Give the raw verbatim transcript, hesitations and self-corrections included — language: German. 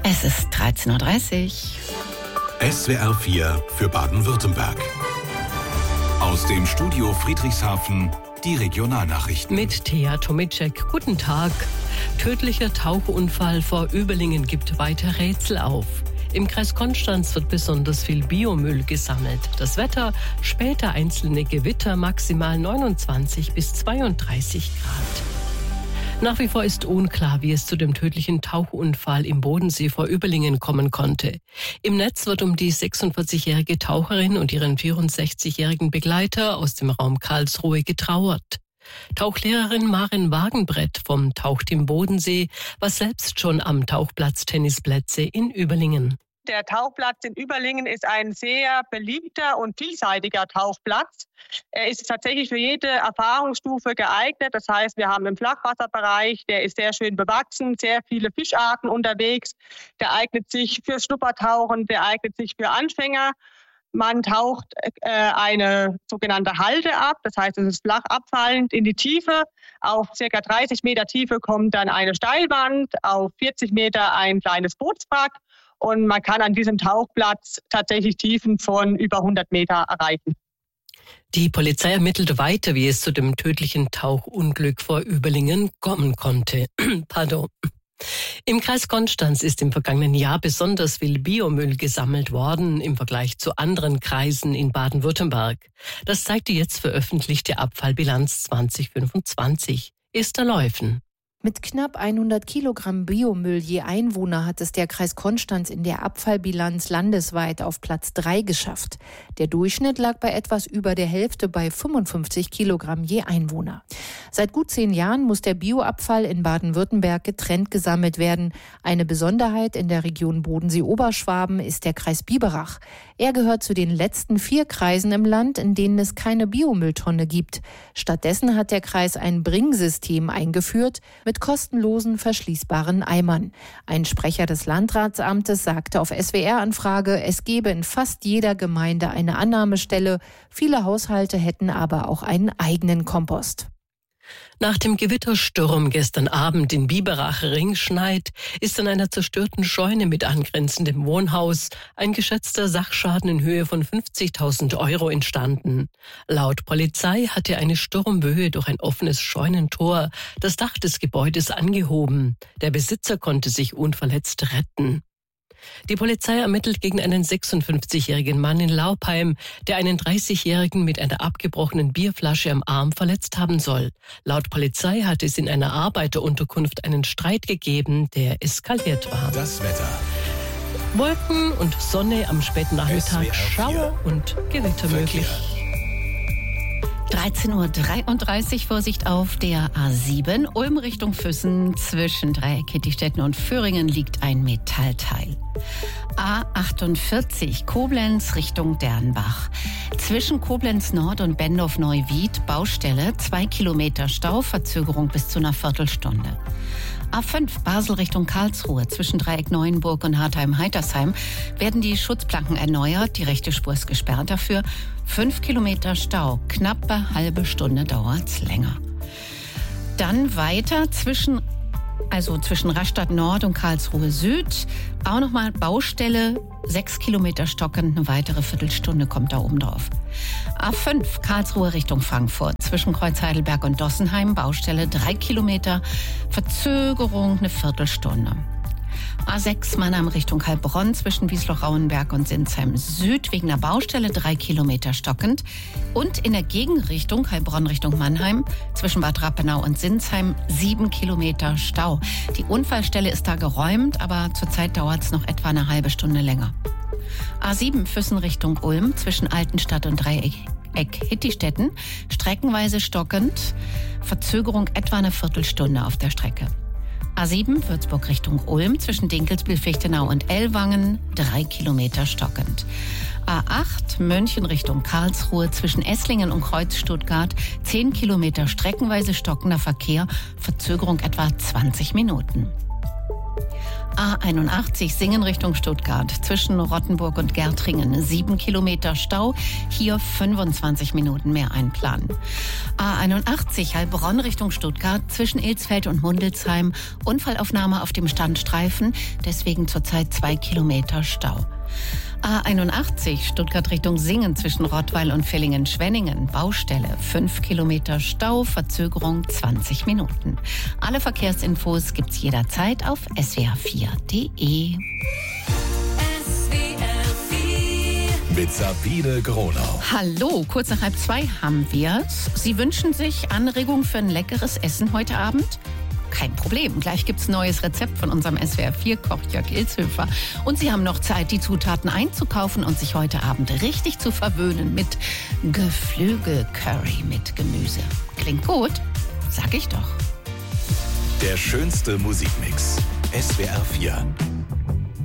Es ist dreizehn Uhr dreißig. S W R vier für Baden-Württemberg. Aus dem Studio Friedrichshafen die Regionalnachrichten. Mit Thea Tomicek. Guten Tag. Tödlicher Tauchunfall vor Überlingen gibt weiter Rätsel auf. Im Kreis Konstanz wird besonders viel Biomüll gesammelt. Das Wetter, später einzelne Gewitter, maximal neunundzwanzig bis zweiunddreißig Grad. Nach wie vor ist unklar, wie es zu dem tödlichen Tauchunfall im Bodensee vor Überlingen kommen konnte. Im Netz wird um die sechsundvierzigjährige Taucherin und ihren vierundsechzigjährigen Begleiter aus dem Raum Karlsruhe getrauert. Tauchlehrerin Maren Wagenbrett vom Tauchteam Bodensee war selbst schon am Tauchplatz Tennisplätze in Überlingen. Der Tauchplatz in Überlingen ist ein sehr beliebter und vielseitiger Tauchplatz. Er ist tatsächlich für jede Erfahrungsstufe geeignet. Das heißt, wir haben im Flachwasserbereich, der ist sehr schön bewachsen, sehr viele Fischarten unterwegs. Der eignet sich für Schnuppertauchen, der eignet sich für Anfänger. Man taucht äh, eine sogenannte Halde ab, das heißt, es ist flach abfallend in die Tiefe. Auf ca. dreißig Meter Tiefe kommt dann eine Steilwand, auf vierzig Meter ein kleines Bootswrack. Und man kann an diesem Tauchplatz tatsächlich Tiefen von über hundert Meter erreichen. Die Polizei ermittelt weiter, wie es zu dem tödlichen Tauchunglück vor Überlingen kommen konnte. Pardon. Im Kreis Konstanz ist im vergangenen Jahr besonders viel Biomüll gesammelt worden im Vergleich zu anderen Kreisen in Baden-Württemberg. Das zeigt die jetzt veröffentlichte Abfallbilanz zwanzig fünfundzwanzig. Esther Leufen. Mit knapp hundert Kilogramm Biomüll je Einwohner hat es der Kreis Konstanz in der Abfallbilanz landesweit auf Platz drei geschafft. Der Durchschnitt lag bei etwas über der Hälfte bei fünfundfünfzig Kilogramm je Einwohner. Seit gut zehn Jahren muss der Bioabfall in Baden-Württemberg getrennt gesammelt werden. Eine Besonderheit in der Region Bodensee-Oberschwaben ist der Kreis Biberach. Er gehört zu den letzten vier Kreisen im Land, in denen es keine Biomülltonne gibt. Stattdessen hat der Kreis ein Bringsystem eingeführt mit kostenlosen verschließbaren Eimern. Ein Sprecher des Landratsamtes sagte auf S W R-Anfrage, es gebe in fast jeder Gemeinde eine Annahmestelle. Viele Haushalte hätten aber auch einen eigenen Kompost. Nach dem Gewittersturm gestern Abend in Biberach-Ringschneid ist an einer zerstörten Scheune mit angrenzendem Wohnhaus ein geschätzter Sachschaden in Höhe von fünfzigtausend Euro entstanden. Laut Polizei hatte eine Sturmböe durch ein offenes Scheunentor das Dach des Gebäudes angehoben. Der Besitzer konnte sich unverletzt retten. Die Polizei ermittelt gegen einen sechsundfünfzigjährigen Mann in Laupheim, der einen dreißigjährigen mit einer abgebrochenen Bierflasche am Arm verletzt haben soll. Laut Polizei hat es in einer Arbeiterunterkunft einen Streit gegeben, der eskaliert war. Das Wetter. Wolken und Sonne am späten Nachmittag, Schauer und Gewitter möglich. dreizehn Uhr dreiunddreißig, Vorsicht auf der A sieben, Ulm Richtung Füssen. Zwischen Dreieck-Hittichstätten und Föhringen liegt ein Metallteil. A achtundvierzig, Koblenz Richtung Dernbach. Zwischen Koblenz Nord und Bendorf-Neuwied, Baustelle, zwei Kilometer Stau, Verzögerung bis zu einer Viertelstunde. A fünf, Basel Richtung Karlsruhe. Zwischen Dreieck Neuenburg und Hartheim-Heitersheim werden die Schutzplanken erneuert. Die rechte Spur ist gesperrt dafür. Fünf Kilometer Stau. Knappe halbe Stunde dauert's länger. Dann weiter zwischen, also zwischen Rastatt Nord und Karlsruhe Süd. Auch nochmal Baustelle. Sechs Kilometer stockend, eine weitere Viertelstunde kommt da oben drauf. A fünf, Karlsruhe Richtung Frankfurt. Zwischen Kreuz Heidelberg und Dossenheim, Baustelle drei Kilometer, Verzögerung eine Viertelstunde. A sechs, Mannheim Richtung Heilbronn, zwischen Wiesloch-Rauenberg und Sinsheim Süd, wegen der Baustelle drei Kilometer stockend. Und in der Gegenrichtung, Heilbronn Richtung Mannheim, zwischen Bad Rappenau und Sinsheim, sieben Kilometer Stau. Die Unfallstelle ist da geräumt, aber zurzeit dauert es noch etwa eine halbe Stunde länger. A sieben, Füssen Richtung Ulm, zwischen Altenstadt und Dreieck-Hittichstätten, streckenweise stockend, Verzögerung etwa eine Viertelstunde auf der Strecke. A sieben, Würzburg Richtung Ulm, zwischen Dinkelsbühl, Fichtenau und Ellwangen, drei Kilometer stockend. A acht, München Richtung Karlsruhe, zwischen Esslingen und Kreuz Stuttgart, zehn Kilometer streckenweise stockender Verkehr, Verzögerung etwa zwanzig Minuten. A einundachtzig Singen Richtung Stuttgart zwischen Rottenburg und Gärtringen. Sieben Kilometer Stau, hier fünfundzwanzig Minuten mehr einplanen. A einundachtzig Heilbronn Richtung Stuttgart zwischen Ilsfeld und Mundelsheim. Unfallaufnahme auf dem Standstreifen, deswegen zurzeit zwei Kilometer Stau. A einundachtzig Stuttgart Richtung Singen zwischen Rottweil und Villingen-Schwenningen. Baustelle, fünf Kilometer Stau, Verzögerung zwanzig Minuten. Alle Verkehrsinfos gibt's jederzeit auf s w r vier punkt d e. Mit Sabine Gronau. Hallo, kurz nach halb zwei haben wir's. Sie wünschen sich Anregungen für ein leckeres Essen heute Abend? Kein Problem, gleich gibt's ein neues Rezept von unserem S W R vier Koch Jörg Ilshöfer. Und Sie haben noch Zeit, die Zutaten einzukaufen und sich heute Abend richtig zu verwöhnen mit Geflügel-Curry mit Gemüse. Klingt gut? Sag ich doch. Der schönste Musikmix. S W R vier.